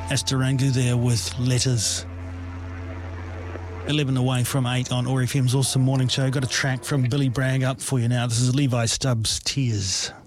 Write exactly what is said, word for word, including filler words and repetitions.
That's Durango there with Letters. eleven away from eight on O A R F M's Awesome Morning Show. Got a track from Billy Bragg up for you now. This is Levi Stubbs' Tears.